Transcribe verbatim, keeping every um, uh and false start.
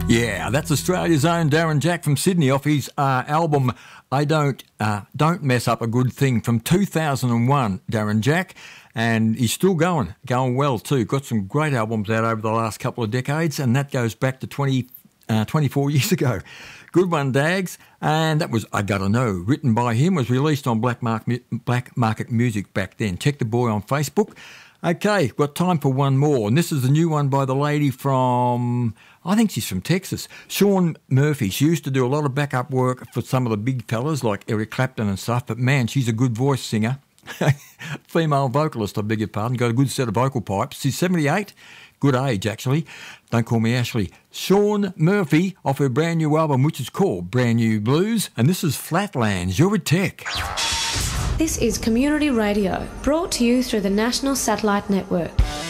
Yeah, that's Australia's own Darren Jack from Sydney off his uh, album I Don't uh, Don't Mess Up a Good Thing from two thousand one, Darren Jack. And he's still going, going well too. Got some great albums out over the last couple of decades, and that goes back to twenty, uh, twenty-four years ago. Good one, Dags. And that was I Gotta Know, written by him, was released on Black Market, Black Market Music back then. Check the boy on Facebook. Okay, got time for one more, and this is the new one by the lady from, I think she's from Texas, Shaun Murphy. She used to do a lot of backup work for some of the big fellas like Eric Clapton and stuff, but man, she's a good voice singer. Female vocalist, I beg your pardon, got a good set of vocal pipes. She's seventy-eight, good age actually. Don't call me Ashley. Shaun Murphy off her brand new album, which is called Brand New Blues, and this is Flatlands. You're with Tech. This is Community Radio, brought to you through the National Satellite Network.